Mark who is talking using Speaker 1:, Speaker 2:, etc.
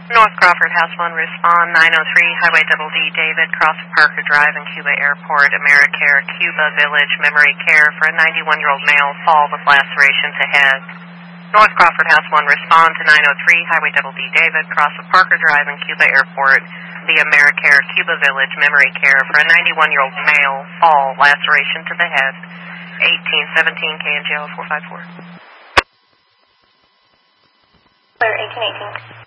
Speaker 1: North Crawford, House 1, respond 903, Highway Double D, David, cross Parker Drive in Cuba Airport, AmeriCare, Cuba Village, memory care for a 91-year-old male, fall with lacerations ahead. North Crawford, House 1, respond to 903, Highway Double D, David, cross Parker Drive in Cuba Airport, the AmeriCare, Cuba Village, memory care for a 91-year-old male, fall, laceration to the head. 1817, KNGL 454.
Speaker 2: Clear 1818.